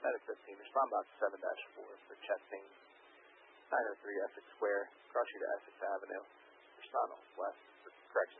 Medic 15, respond box 7-4 for chesting 903 Essex Square, cross you to Essex Avenue. Respond west for correction.